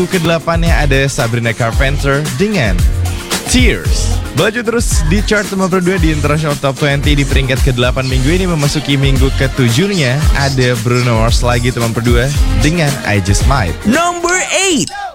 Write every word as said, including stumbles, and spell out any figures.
Kedelapannya ada Sabrina Carpenter dengan Tears. Baju terus di chart nomor dua di International Top dua puluh di peringkat kedelapan minggu ini. Memasuki minggu ketujuhnya ada Bruno Mars lagi teman berdua dengan I Just Might. Number eight.